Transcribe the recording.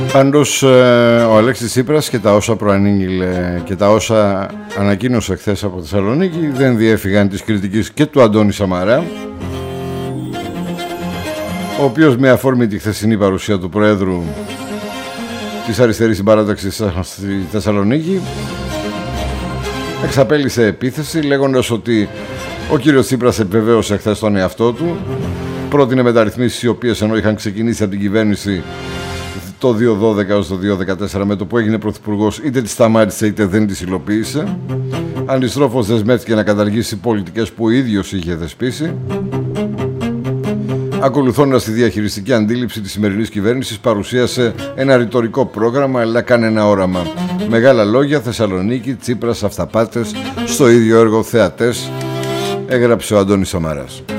Πάντως ο Αλέξης Τσίπρας και τα όσα προανήγγειλε και τα όσα ανακοίνωσε χθες από Θεσσαλονίκη δεν διέφυγαν της κριτικής και του Αντώνη Σαμαρά, ο οποίος με αφορμή τη χθεσινή παρουσία του Προέδρου της Αριστερής Συμπαράταξης στη Θεσσαλονίκη εξαπέλυσε επίθεση λέγοντας ότι ο κύριος Τσίπρας επιβεβαίωσε χθες τον εαυτό του, πρότεινε μεταρρυθμίσεις οι οποίες ενώ είχαν ξεκινήσει από την κυβέρνηση το 2012 έως το 2014 με το που έγινε πρωθυπουργός είτε τις σταμάτησε είτε δεν τις υλοποίησε. Αντιστρόφως δεσμεύτηκε να καταργήσει πολιτικές που ο ίδιος είχε θεσπίσει. Ακολουθώντας τη διαχειριστική αντίληψη της σημερινής κυβέρνησης, παρουσίασε ένα ρητορικό πρόγραμμα αλλά κανένα όραμα. Μεγάλα λόγια, Θεσσαλονίκη, Τσίπρας, αυταπάτες, στο ίδιο έργο θεατές, έγραψε ο Αντώνης Σαμαράς.